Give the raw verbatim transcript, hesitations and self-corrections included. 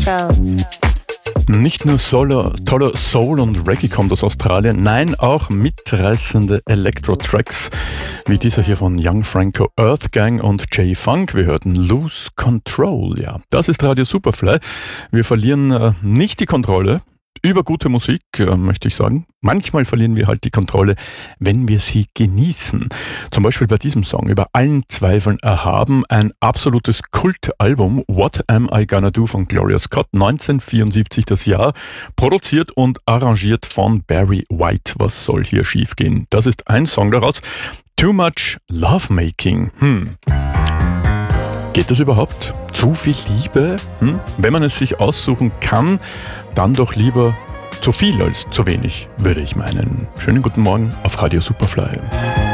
control. Nicht nur toller, toller Soul und Reggae kommt aus Australien, nein, auch mitreißende Electro-Tracks, wie dieser hier von Young Franco, Earth Gang und J-Funk. Wir hörten Lose Control, ja. Das ist Radio Superfly. Wir verlieren äh, nicht die Kontrolle über gute Musik, äh, möchte ich sagen. Manchmal verlieren wir halt die Kontrolle, wenn wir sie genießen. Zum Beispiel bei diesem Song, über allen Zweifeln erhaben, ein absolutes Kultalbum, What Am I Gonna Do von Gloria Scott, neunzehnhundertvierundsiebzig das Jahr, produziert und arrangiert von Barry White. Was soll hier schiefgehen? Das ist ein Song daraus. Too Much Lovemaking. Hm. Geht das überhaupt? Zu viel Liebe? Hm? Wenn man es sich aussuchen kann, dann doch lieber zu viel als zu wenig, würde ich meinen. Schönen guten Morgen auf Radio Superfly.